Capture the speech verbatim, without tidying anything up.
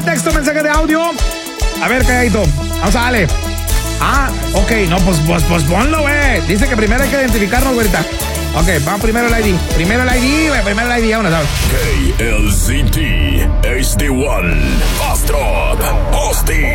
Texto, mensaje de audio. A ver, calladito. Vamos a darle. Ah, ok, no, pues, pues, pues ponlo, güey. Dice que primero hay que identificarnos, güerita. Ok, vamos primero el I D. Primero el I D, güey, primero el I D, vámonos, ¿sabes? K L Z T, H D one, Astrod, Austin.